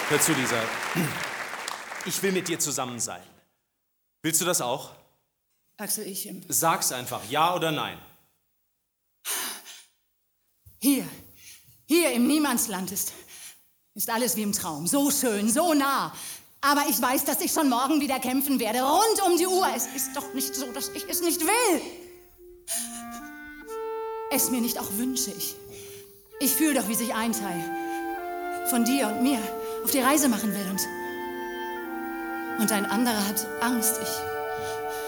Hör zu, Lisa. Ich will mit dir zusammen sein. Willst du das auch? Axel, Sag's einfach, ja oder nein. Hier im Niemandsland ist alles wie im Traum. So schön, so nah. Aber ich weiß, dass ich schon morgen wieder kämpfen werde. Rund um die Uhr. Es ist doch nicht so, dass ich es nicht will. Es mir nicht auch wünsche. Ich fühle doch, wie sich ein Teil von dir und mir auf die Reise machen will. Und ein anderer hat Angst.